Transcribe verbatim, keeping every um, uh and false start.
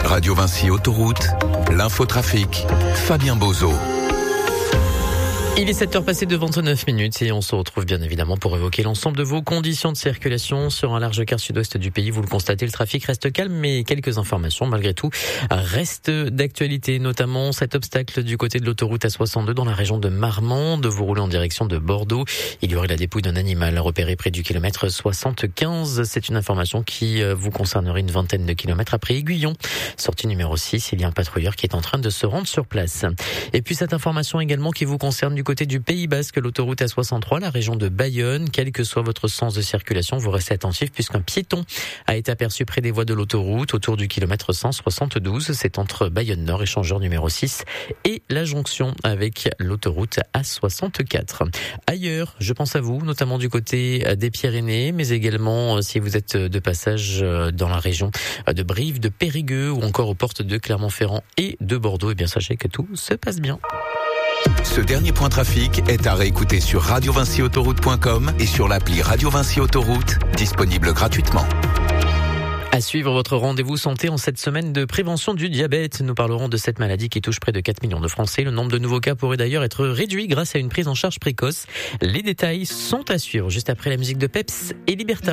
Radio Vinci Autoroute, l'infotrafic, Fabien Bozo. Il est sept heures passées de vingt-neuf minutes et on se retrouve bien évidemment pour évoquer l'ensemble de vos conditions de circulation sur un large quart sud-ouest du pays. Vous le constatez, le trafic reste calme, mais quelques informations malgré tout restent d'actualité, notamment cet obstacle du côté de l'autoroute A soixante-deux dans la région de Marmande. Vous roulez en direction de Bordeaux. Il y aurait la dépouille d'un animal repéré près du kilomètre soixante-quinze. C'est une information qui vous concernerait une vingtaine de kilomètres après Aiguillon. Sortie numéro six, il y a un patrouilleur qui est en train de se rendre sur place. Et puis cette information également qui vous concerne du côté du Pays Basque, l'autoroute A soixante-trois, la région de Bayonne. Quel que soit votre sens de circulation, vous restez attentif puisqu'un piéton a été aperçu près des voies de l'autoroute autour du kilomètre cent soixante-douze. C'est entre Bayonne Nord, échangeur numéro six, et la jonction avec l'autoroute A soixante-quatre. Ailleurs, je pense à vous, notamment du côté des Pyrénées, mais également si vous êtes de passage dans la région de Brive, de Périgueux ou encore aux portes de Clermont-Ferrand et de Bordeaux. Eh bien, sachez que tout se passe bien. Ce dernier point trafic est à réécouter sur radio vinci autoroute point com et sur l'appli Radio Vinci Autoroute, disponible gratuitement. À suivre votre rendez-vous santé en cette semaine de prévention du diabète. Nous parlerons de cette maladie qui touche près de quatre millions de Français. Le nombre de nouveaux cas pourrait d'ailleurs être réduit grâce à une prise en charge précoce. Les détails sont à suivre juste après la musique de Peps et Liberta.